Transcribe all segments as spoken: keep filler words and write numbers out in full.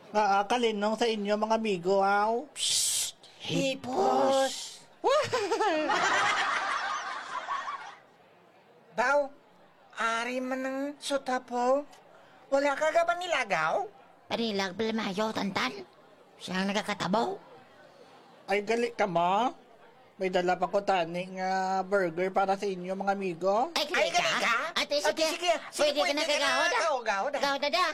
Nakakalinong sa inyo mga amigo, haw. Psst! Hipos! Baw, ari man ng suta po. Wala ka ka ba nilagaw? Panilag bilmayo, tantan. Siya ang nagkakatabaw. Ay, gali ka mo. May dala pa ko taning ah, burger para sa inyo mga amigo. Ay, Ay, kaya gali ka? ka? Ate, sige. Ate, sige. Sige, Pwede ka na kagawad, ah. Gawad, ah. Gawad na da.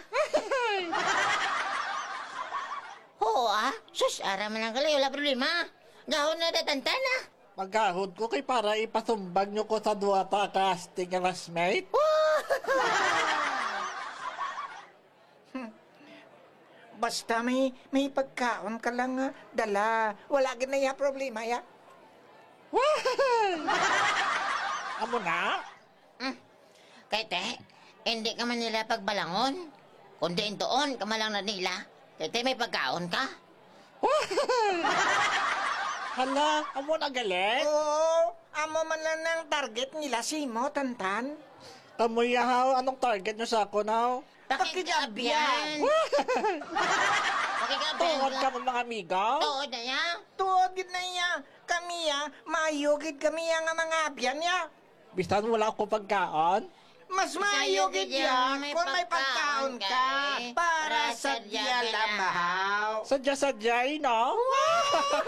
Oo, ah. Sus, ara man lang kalay. Wala problema. Gawad na da, tantan, ah. Magkahod ko kay para ipasumbag nyo ko sa duwa ta casting classmate. Basta may, may pagkaon ka lang ah, dala. Wala ginaya problema ya. Amo na? Kaya te, hindi ka man nila pagbalangon. Kundi doon ka man lang na nila. Kaya te, may pagkaon ka. Hala, amo na galit? Oo, amo man lang ng target nila si mo, tantan. Kamuya haw, anong target nyo sa ako now? Pakikabyan. Pakikabyan Tungod ka. ka mo mga amigo? Tuod na ya. Tuod gid na iya. Kami ya, mayugid kami ya nga mga abyan ya. Bisan wala ako pagkaon? Mas mayugid ya kung may pagkaon ka para sa diya lamahaw. Sadya-sadya, no?